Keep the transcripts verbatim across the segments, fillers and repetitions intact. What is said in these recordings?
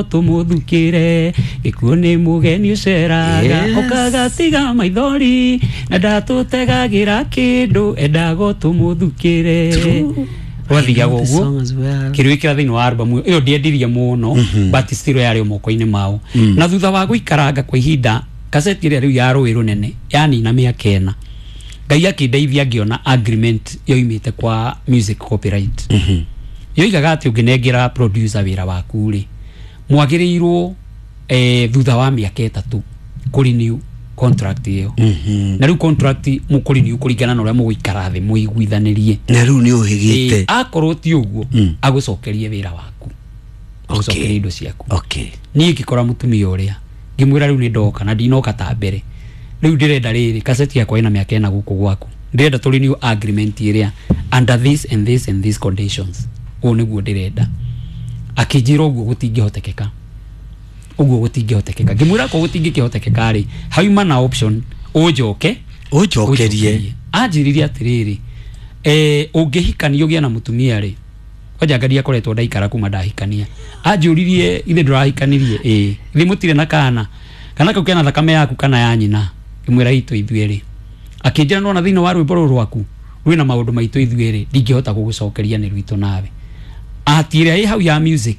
tumuthukire gikuone mugeni uceraga okagatiga maithori ndatutegagira kindu endago tumuthukire wathiga gugu kirwikira thini wa album iyo ndiendirie muno but still yari moko-ini mao na thutha wa guikaranga kwa ihinda cassette ire riu ya rũĩ rũnene yani na mĩaka ĩna Ngai akĩndeithia ngiona agreement yoimite kwa music copyright yoigaga ati unginengera producer wira waku ri mwagĩrĩirwo eh thutha wa mĩaka ĩtatũ kuri new contract iyo na riu contract mukuri new kuringana na uria mugũikara thĩ muiguithanirie na riu ni uhigite akorwo ti uguo agucokerie wira waku agucokerie indo ciaku okay ni ngikora mutumia uria ngimwira riu ni ndoka na ndinoka ta mbere riu ndirenda riri cassette yakwa ina mĩaka ĩna guku gwaku ndirenda tuli new agreement iria under this and this and these conditions o niguo ndirenda akijira uguo gutingĩhotekeka uguo gutingĩhotekeka ngimwira ko gutingĩhotekeka ri hauma na option ujoke ujokerie anjiriria atiriri eh ungĩhikania ugia na mutumia ri ojangaria koretwo ndaikara kuma ndahikania anjuririe ithe ndurahikanirie eh ithe mutire na kana kana kau kena thakame yaku kana ya nyina ngimwira itu ithueri akijira no na thina wa rwimbo rwaku rwina maundu maitu ithueri ndingĩhota gugucokeria ni rwito nawe atire hau ya music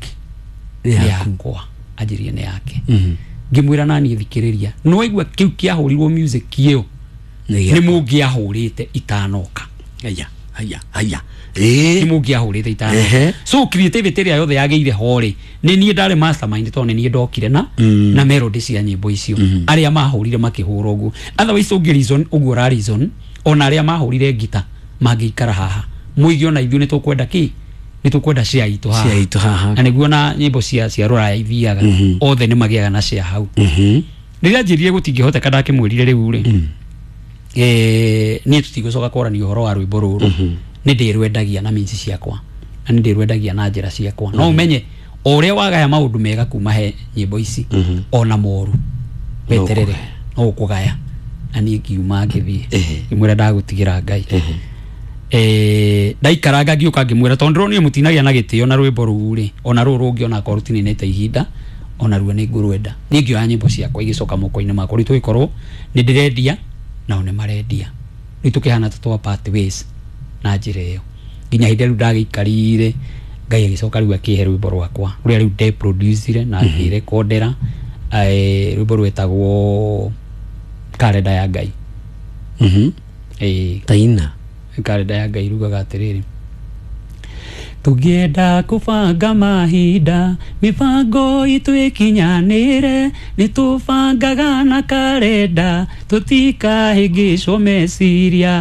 yakwa ajirie ne yake ngimwira nani thikiriria no igwa kiu kiahurirwo music kiyo ni mungiahurite itanoka aya aya aya eh ni mungiahurite itanoka so creativity ria yothe yageire hore ni nie ndare mastermind to ni nie ndokire na na melody cia nyimbo icio aria mahurire makihura ugu otherwise ungi reason ugu ra reason ona aria mahurire gita magikara haha muigio na ithu ni tukwenda ki ni tukwenda cia itu haha cia itu haha na niguo na nyimbo cia cia rora ithiaga othe ni magiaga na cia hau riria njirie gutingihoteka ndakimwirire riu ri eh ni tutigucoka korani uhoro wa rwimbo ruru ni ndirwendagia na minci ciakwa na ni ndirwendagia na njira ciakwa no umenye uria wagaya maundu mega kuma he nyimbo ici ona moru weterere no kugaya ani ngiuma ngithie imwira ndagutigira Ngai eh ndaikaranga ngiuka ngimwira tondu ni mutinagia na gitio na rwimbo ruu ri ona ruru ungi ona korutini neta ihinda ona ruo ni ngurwenda ni ngioya nyimbo ciakwa igicoka moko-ini makwa ritu ikorwo ni ndirendia na one marendia ritu kihana tutwa pathways na njira iyo nginya hinde riu ndagikarire Ngai agicoka riu akihe rwimbo rwakwa ruria riu de producer na ngirekondera eh rwimbo rwetagwo Kalenda ya Ngai mhm eh taina Kalenda ya Ngai rugaga atiriri tugienda kubanga mahinda mibango itu ikinyanire ni tubangaga na kalenda tutikahingicwo meciria